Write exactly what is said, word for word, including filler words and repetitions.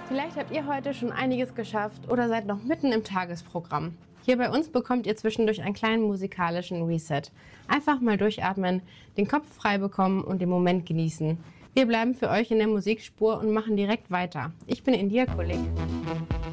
Vielleicht habt ihr heute schon einiges geschafft oder seid noch mitten im Tagesprogramm. Hier bei uns bekommt ihr zwischendurch einen kleinen musikalischen Reset. Einfach mal durchatmen, den Kopf frei bekommen und den Moment genießen. Wir bleiben für euch in der Musikspur und machen direkt weiter. Ich bin India Kulik.